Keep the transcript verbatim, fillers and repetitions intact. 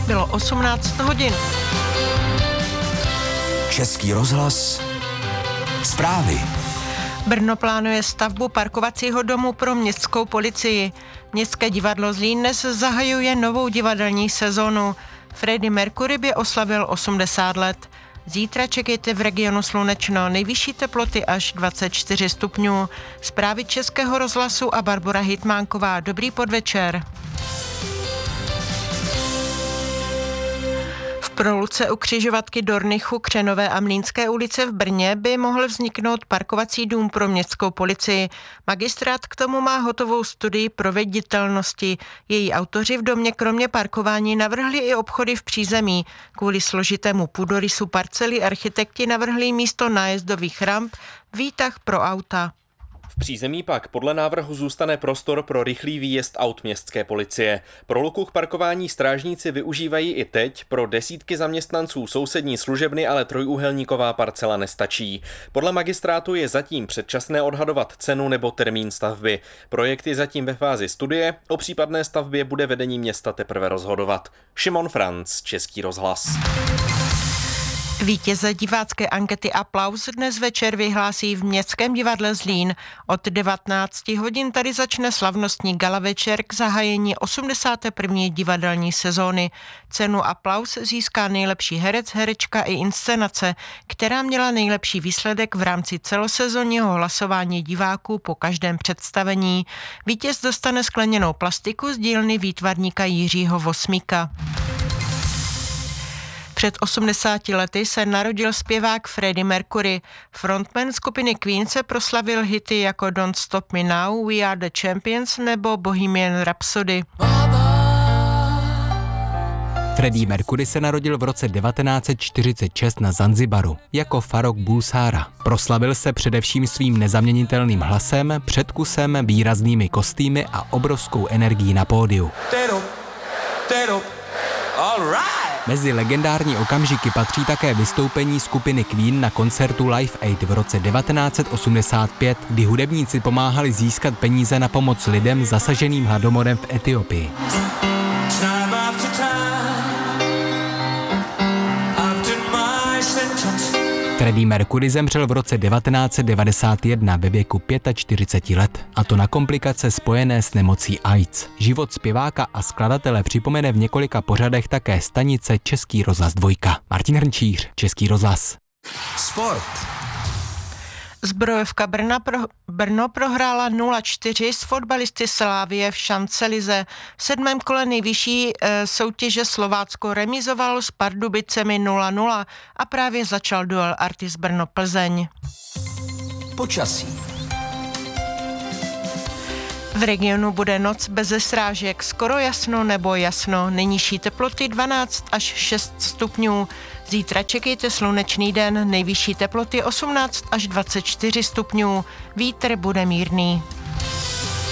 bylo osmnáct hodin. Český rozhlas. Zprávy. Brno plánuje stavbu parkovacího domu pro městskou policii. Městské divadlo Zlín dnes zahajuje novou divadelní sezonu. Freddie Mercury by oslavil osmdesát let. Zítra čekejte v regionu slunečno, nejvyšší teploty až dvacet čtyři stupňů. Zprávy Českého rozhlasu a Barbora Hitmánková. Dobrý podvečer. V proluce u křižovatky Dornichu, Křenové a Mlýnské ulice v Brně by mohl vzniknout parkovací dům pro městskou policii. Magistrát k tomu má hotovou studii proveditelnosti. Její autoři v domě kromě parkování navrhli i obchody v přízemí. Kvůli složitému půdorysu parcely architekti navrhli místo nájezdových ramp výtah pro auta. V přízemí pak podle návrhu zůstane prostor pro rychlý výjezd aut městské policie. Pro luku k parkování strážníci využívají i teď, pro desítky zaměstnanců sousední služebny ale trojúhelníková parcela nestačí. Podle magistrátu je zatím předčasné odhadovat cenu nebo termín stavby. Projekt je zatím ve fázi studie, o případné stavbě bude vedení města teprve rozhodovat. Šimon Franc, Český rozhlas. Vítěze divácké ankety Aplaus dnes večer vyhlásí v Městském divadle Zlín. Od devatenácti hodin tady začne slavnostní gala večer k zahájení osmdesáté první divadelní sezóny. Cenu Aplaus získá nejlepší herec, herečka i inscenace, která měla nejlepší výsledek v rámci celosezonního hlasování diváků po každém představení. Vítěz dostane skleněnou plastiku z dílny výtvarníka Jiřího Vosmíka. Před osmdesáti lety se narodil zpěvák Freddie Mercury. Frontman skupiny Queen se proslavil hity jako Don't Stop Me Now, We Are the Champions nebo Bohemian Rhapsody. Freddie Mercury se narodil v roce devatenáct set čtyřicet šest na Zanzibaru jako Farrokh Bulsara. Proslavil se především svým nezaměnitelným hlasem, předkusem, výraznými kostýmy a obrovskou energií na pódiu. Mezi legendární okamžiky patří také vystoupení skupiny Queen na koncertu Live Aid v roce devatenáct set osmdesát pět, kdy hudebníci pomáhali získat peníze na pomoc lidem zasaženým hladomorem v Etiopii. Freddie Mercury zemřel v roce devatenáct set devadesát jedna ve věku čtyřicet pět let, a to na komplikace spojené s nemocí AIDS. Život zpěváka a skladatele připomene v několika pořadech také stanice Český rozhlas dvojka. Martin Hrnčíř, Český rozhlas. Sport. Zbrojovka Brna pro, Brno prohrála nula čtyři s fotbalisty Slavie v Šancelize. V sedmém kole nejvyšší e, soutěže Slovácko remizovalo s Pardubicemi nula nula a právě začal duel Artis Brno-Plzeň. Počasí. V regionu bude noc beze srážek, skoro jasno nebo jasno, nejnižší teploty dvanáct až šest stupňů. Zítra čekejte slunečný den, nejvyšší teploty osmnáct až dvacet čtyři stupňů, vítr bude mírný.